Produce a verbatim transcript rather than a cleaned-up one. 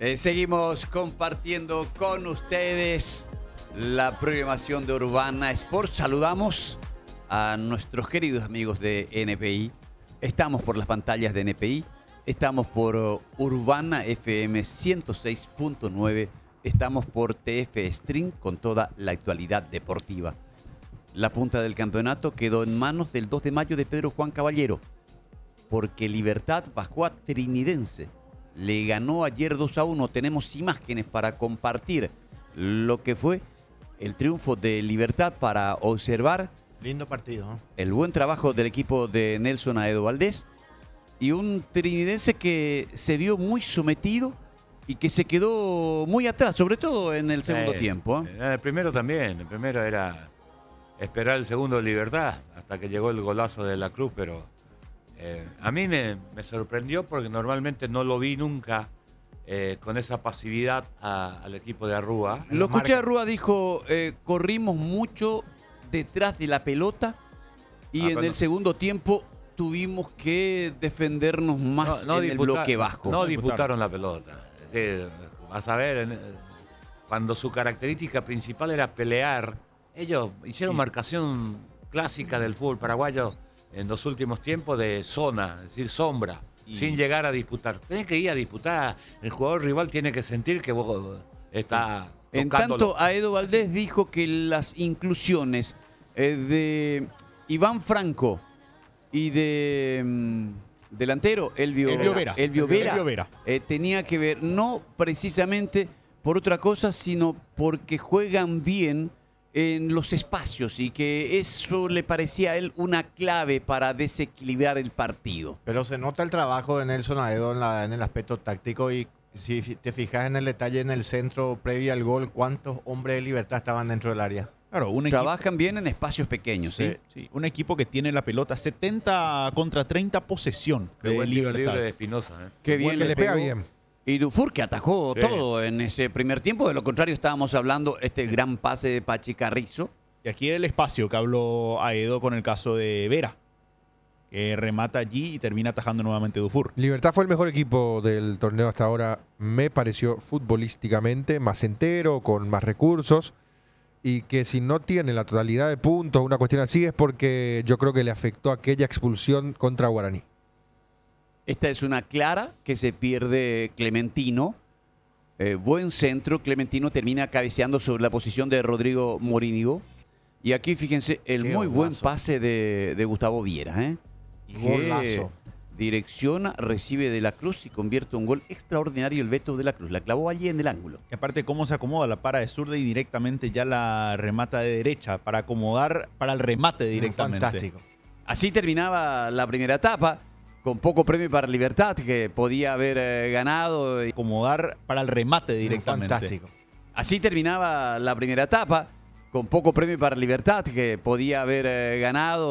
Eh, seguimos compartiendo con ustedes la programación de Urbana Sport. Saludamos a nuestros queridos amigos de N P I. Estamos por las pantallas de N P I. Estamos por uh, Urbana F M ciento seis punto nueve. Estamos por T F Stream con toda la actualidad deportiva. La punta del campeonato quedó en manos del dos de mayo de Pedro Juan Caballero, porque Libertad bajó a Trinidense. Le ganó ayer dos a uno. Tenemos imágenes para compartir lo que fue el triunfo de Libertad para observar. Lindo partido, ¿eh? El buen trabajo del equipo de Nelson Aedo Valdés y un trinidense que se vio muy sometido y que se quedó muy atrás, sobre todo en el segundo eh, tiempo. ¿eh? El primero también. El primero era esperar el segundo de Libertad hasta que llegó el golazo de la Cruz, pero eh, a mí me, me sorprendió porque normalmente no lo vi nunca eh, con esa pasividad a, al equipo de Arrúa. Lo escuché a Arrúa, dijo, eh, corrimos mucho detrás de la pelota y ah, en el no. segundo tiempo tuvimos que defendernos más no, no en disputar, el bloque bajo. No disputaron la pelota. Eh, vas a ver, en, cuando su característica principal era pelear, ellos hicieron sí. marcación clásica del fútbol paraguayo en los últimos tiempos de zona, es decir, sombra, y... sin llegar a disputar. Tenés que ir a disputar, el jugador rival tiene que sentir que vos está... En tanto, Aedo Valdés dijo que las inclusiones eh, de Iván Franco y de mm, delantero Elvio, Elvio Vera, Elvio Vera, Elvio Vera. Eh, tenía que ver no precisamente por otra cosa, sino porque juegan bien en los espacios y que eso le parecía a él una clave para desequilibrar el partido. Pero se nota el trabajo de Nelson Aedo en, la, en el aspecto táctico y si te fijas en el detalle en el centro previo al gol, ¿cuántos hombres de Libertad estaban dentro del área? Claro, un Trabajan equipo, bien en espacios pequeños, ¿sí? ¿sí? Sí, un equipo que tiene la pelota setenta contra treinta posesión de buen Libertad de Espinosa. ¿eh? Qué bien que le, le pega pega bien. Y Dufour que atajó sí. todo en ese primer tiempo. De lo contrario, estábamos hablando este gran pase de Pachi Carrizo. Y aquí el espacio que habló Aedo con el caso de Vera, que remata allí y termina atajando nuevamente Dufour. Libertad fue el mejor equipo del torneo hasta ahora, me pareció futbolísticamente, más entero, con más recursos, y que si no tiene la totalidad de puntos, una cuestión así, es porque yo creo que le afectó aquella expulsión contra Guaraní. Esta es una clara que se pierde Clementino. Eh, buen centro, Clementino termina cabeceando sobre la posición de Rodrigo Morínigo. Y aquí fíjense el Qué muy golazo. buen pase de, de Gustavo Viera, ¿eh? Golazo. Direcciona, recibe de la Cruz y convierte un gol extraordinario el Beto de la Cruz. La clavó allí en el ángulo. Y aparte cómo se acomoda la para de zurda y directamente ya la remata de derecha para acomodar para el remate directamente. Fantástico. Así terminaba la primera etapa, con poco premio para Libertad, que podía haber eh, ganado. Acomodar para el remate directamente. Fantástico. Así terminaba la primera etapa, con poco premio para Libertad, que podía haber eh, ganado.